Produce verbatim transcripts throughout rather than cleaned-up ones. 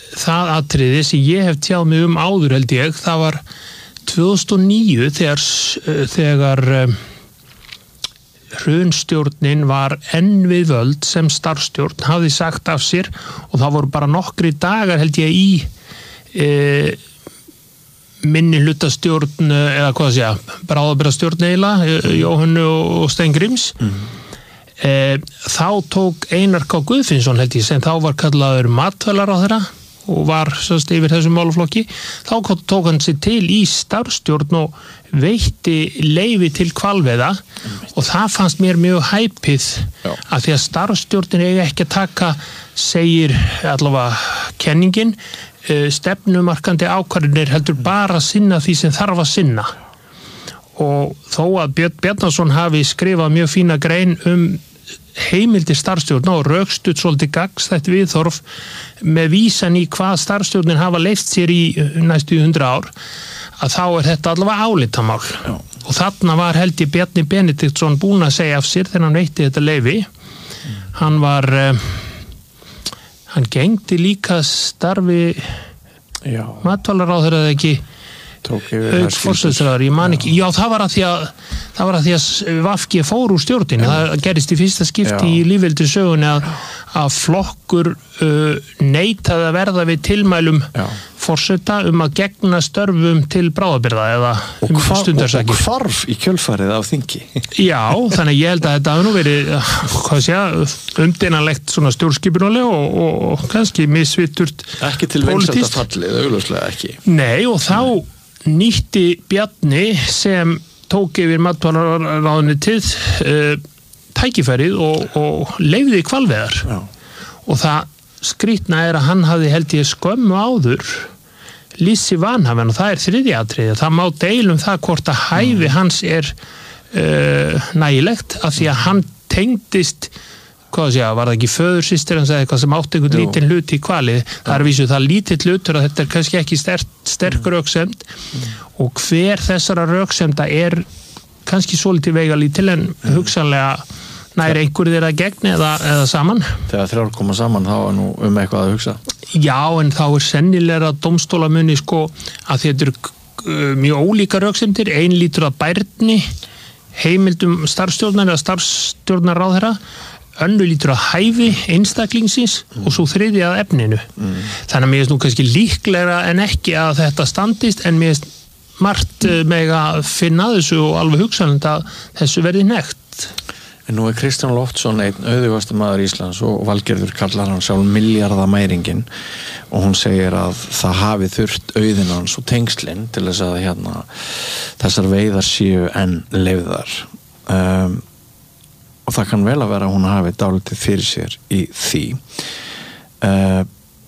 það atriði sem ég hef tjáð mig um áður held ég, það var tvö þúsund og níu þegar, þegar um, hrunstjórnin var enn við völd sem starfsstjórn hafði sagt af sér og það voru bara nokkri dagar held ég í e, minni hlutastjórn eða hvað að segja, bráðabirgðastjórn eiginlega, Jóhannu og Steingríms mm. e, þá tók Einar K. Guðfinnsson held ég sem þá var kallaður matvælaráðherra og var sérst yfir þessum málaflokki, þá tók hann sér til í starfsstjórn og veitti leyfi til hvalveiða og það fannst mér mjög hæpið að því að starfsstjórnin eiga ekki að taka, segir allavega kenningin, stefnumarkandi ákvarðanir heldur bara að sinna því sem þarf að sinna og þó að Björn Bjarnason hafi skrifað mjög fína grein um heimildir starfstjórn og rökstutt svolítið gagnstætt viðhorf með vísan í hvað starfstjórnin hafa leyft sér í næstu hundrað ár að þá er þetta allavega álitamál Já. Og þarna var held ég Bjarni Benediktsson búinn að segja af sér þegar hann veitti þetta leyfi mm. hann var uh, hann gegndi líka starfi matvælaráðherra eða ekki auk forsætisráðherra, ég man ekki, já það var að því að það var að því að V G fór úr stjórnin, ja. Það gerist í fyrsta skipti já. Í lýðveldis sögunni að, að flokkur uh, neitaði að verða við tilmælum já. Forseta um að gegna störfum til bráðabirgða eða um stundarsakir. Og hvarf í kjölfarið af þingi. Já, þannig ég held að þetta hafi nú verið, hvað sé ég, umdeinanlegt svona stjórnskipunalega og, og, og kannski misviturt ekki til vinsælda fallið, augljóslega ekki. Nei, og þá nýtti Bjarni sem tók yfir matvælaráðuneytið uh, tækifærið og, og leyfði hvalveiðar Já. Og það skrýtna er að hann hafði held ég skömmu áður lýsi vanhafan og það er þriðja atriði, það má deilum það hvort að hæfi hans er uh, nægilegt af því að hann tengdist hvað að segja, var það ekki föðursystir hans eða eitthvað sem átti einhvern lítinn hlut í hvalið það er vísu það lítill hlutur að þetta er kannski ekki sterk, sterk röksemd mm. og hver þessara röksemda er kannski svolítið veigalítil en mm. hugsanlega nær einhverjir þeirra gegn eða, eða saman þegar þrjár koma saman þá er nú um eitthvað að hugsa já en þá er sennilega dómstólamunni sko að þetta eru uh, mjög ólíka röksemdir ein lítur að bærni heimildum starfstjórnar eða starfstjórnarráðherra önnu lítur að hæfi einstaklingsins mm. og svo þriði að efninu mm. þannig að mér finnst nú kannski líklegra en ekki að þetta standist en mér finnst margt með að finna þessu og alveg hugsanlegt að þessu verði nekt En nú er Kristján Loftsson einn auðugasti maður Íslands og Valgerður kallar hann sjálf milljarðamæringin og hún segir að það hafi þurft auðinn hans og tengslinn til þess að hérna þessar veiðar séu enn leyfðar um, og það kann vel að vera að hún hafi dálítið fyrir sér í því uh,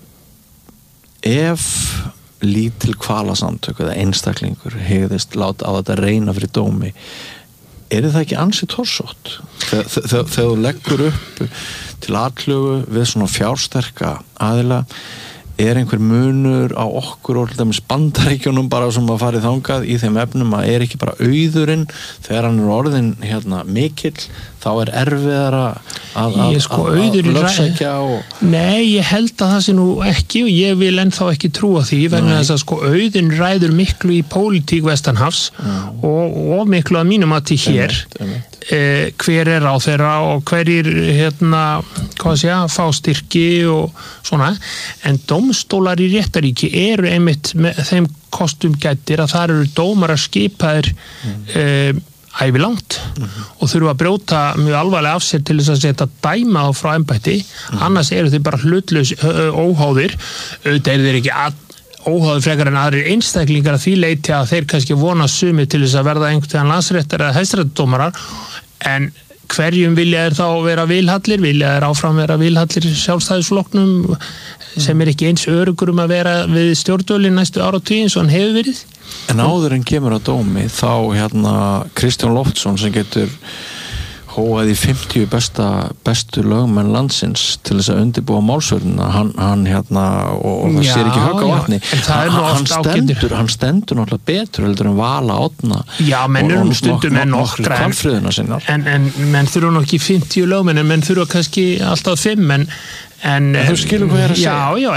ef lítil hvalasamtök eða einstaklingur hegðist láta á þetta reyna fyrir dómi er það ekki ansið torsótt þegar þú leggur upp til atlögu við svona fjársterka aðila er einhver munur á okkur og alltaf með Bandaríkjunum bara sem að farið þangað í þeim efnum að er ekki bara auðurinn þegar hann er orðin hérna mikill þá er erfiðara að, að, sko, að, að lögsækja og... Nei, ég held að það sé nú ekki og ég vil ennþá ekki trúa því vegna þess að sko auðin ræður miklu í pólitík vestanhafs mm. og, og miklu að mínum að til hér einmitt, einmitt. Eh, hver er á þeirra og hverjir hérna, hvað sé að fá styrki og svona en dómstólar í réttaríki eru einmitt með þeim kostum gættir að það eru dómarar skipaðir mm. eh, ævilangt mm-hmm. og þurfa að brjóta mjög alvarlega af sér til þess að setja dæma á frá embætti mm-hmm. annars eru þeir bara hlutlaus óháðir auðvitað eru þeir ekki að, óháðir frekar en aðrir einstaklingar að því leyti að þeir kannski vona sumi til þess að verða einhvern veginn landsréttar eða hæstaréttardómarar en hverjum vilja þeir þá vera vilhallir vilja þeir áfram vera vilhallir sjálfstæðisflokknum sem er ekki eins örugur um að vera við stjórnvölin næstu áratugin eins og hann hefur verið En áður en kemur að dómi þá hérna Kristján Loftsson sem getur hóað í fimmtíu besta, bestu lögmenn landsins til þess að undirbúa málsvörnina hann, hann hérna og, og það já, sér ekki högg á vatni hann, hann, stendur, hann stendur náttúrulega betur heldur en Vala Árna Já, menn eru um stundum með nokkra en, en, en menn þurfa nokkið fimmtíu lögmenn en menn þurfa kannski alltaf fimm en En, en þú skilur hvað ég er að segja já, já,